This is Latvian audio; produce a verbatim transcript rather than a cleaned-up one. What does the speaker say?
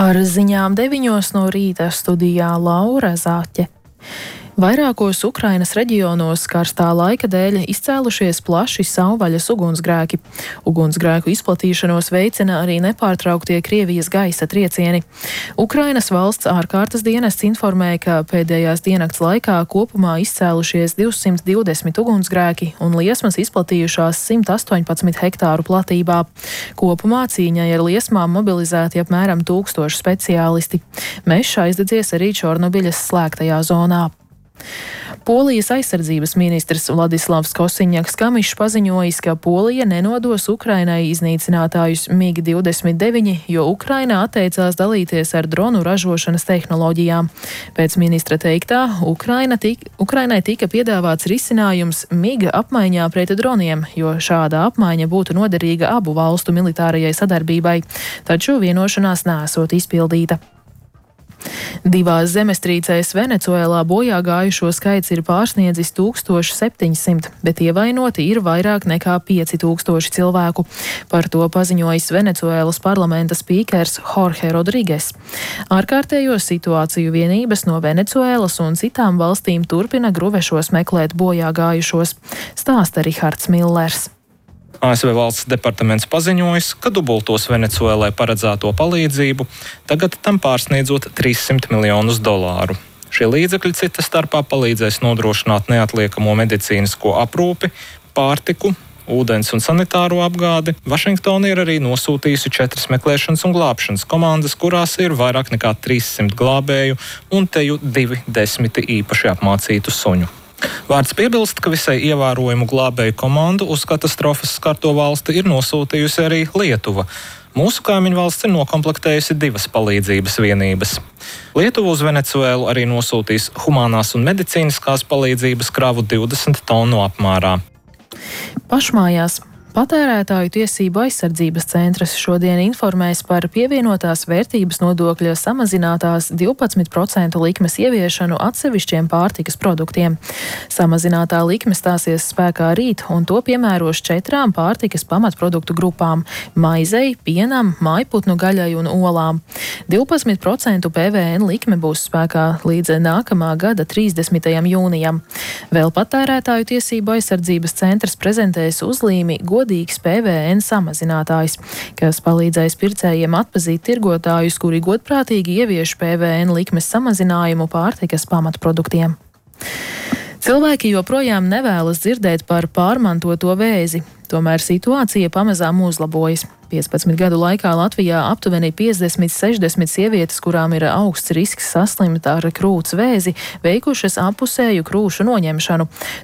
Ar ziņām deviņos no rīta studijā Laura Zāķe. Vairākos Ukrainas reģionos karstā laika dēļ izcēlušies plaši savvaļas ugunsgrēki. Ugunsgrēku izplatīšanos veicina arī nepārtrauktie Krievijas gaisa triecieni. Ukrainas valsts ārkārtas dienests informēja, ka pēdējās diennakts laikā kopumā izcēlušies divsimt divdesmit ugunsgrēki un liesmas izplatījušās simt astoņpadsmit hektāru platībā. Kopumā cīņai ar liesmām mobilizēti apmēram tūkstoši speciālisti. Mežs aizdedzies arī Čornobiļas slēgtajā zonā. Polijas aizsardzības ministrs Vladislavs Kosiņaks-Kamišs paziņojis, ka Polija nenodos Ukrainai iznīcinātājus mig divdesmit deviņi, jo Ukraina atteicās dalīties ar dronu ražošanas tehnoloģijām. Pēc ministra teiktā, Ukraina tik, Ukrainai tika piedāvāts risinājums mig apmaiņā pret droniem, jo šāda apmaiņa būtu noderīga abu valstu militārajai sadarbībai, taču vienošanās nesot izpildīta. Divās zemestrīcēs Venecuēlā bojā gājušo skaits ir pārsniedzis tūkstoš septiņsimt, bet ievainoti ir vairāk nekā pieci tūkstoši cilvēku. Par to paziņojis Venecuēlas parlamenta spīkers Jorge Rodrigues. Ārkārtējo situāciju vienības no Venecuēlas un citām valstīm turpina gruvešos meklēt bojā gājušos, stāsta Rihards Millers. A S V valsts departaments paziņojis, ka dubultos Venecuēlai paredzēto palīdzību, tagad tam pārsniedzot trīssimt miljonus dolāru. Šie līdzekļi cita starpā palīdzēs nodrošināt neatliekamo medicīnisko aprūpi, pārtiku, ūdens un sanitāro apgādi. Vašingtona ir arī nosūtījusi četras meklēšanas un glābšanas komandas, kurās ir vairāk nekā trīssimt glābēju un teju divi desmiti īpaši apmācītu suņu. Vārds piebilst, ka visai ievērojumu glābēju komandu uz katastrofas skarto valsti ir nosūtījusi arī Lietuva. Mūsu kaimiņu valsts ir nokomplektējusi divas palīdzības vienības. Lietuva uz Venecuēlu arī nosūtīs humānās un medicīniskās palīdzības kravu divdesmit tonu apmērā. Pašmājās. Patērētāju tiesību aizsardzības centrs šodien informēs par pievienotās vērtības nodokļa samazinātās divpadsmit procentu likmes ieviešanu atsevišķiem pārtikas produktiem. Samazinātā likme stāsies spēkā rīt, un to piemēros četrām pārtikas pamatproduktu grupām – maizei, pienam, mājputnu gaļai un olām. divpadsmit procentu P V N likme būs spēkā līdz nākamā gada trīsdesmitajam jūnijam. Vēl patērētāju tiesību aizsardzības centrs prezentēs uzlīmi godīgs P V N samazinātājs, kas palīdzēs pircējiem atpazīt tirgotājus, kuri godprātīgi ievieš P V N likmes samazinājumu pārtikas pamatproduktiem. Cilvēki joprojām nevēlas dzirdēt par pārmantoto vēzi, tomēr situācija pamazām uzlabojas. piecpadsmit gadu laikā Latvijā aptuveni piecdesmit sešdesmit sievietes, kurām ir augsts risks saslimt ar krūts vēzi, veikušas apusēju krūšu noņemšanu.